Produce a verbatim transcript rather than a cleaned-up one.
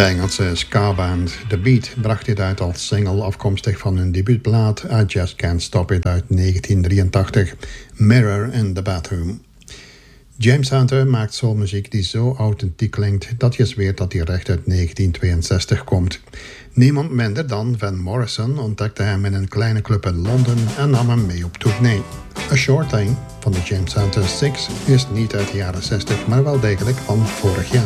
De Engelse ska-band The Beat bracht dit uit als single afkomstig van hun debuutplaat I Just Can't Stop It uit negentien drieëntachtig, Mirror in the Bathroom. James Hunter maakt soulmuziek die zo authentiek klinkt dat je zweert dat hij recht uit negentien tweeënzestig komt. Niemand minder dan Van Morrison ontdekte hem in een kleine club in Londen en nam hem mee op tournee. A Short Thing van de James Hunter Six is niet uit de jaren zestig, maar wel degelijk van vorig jaar.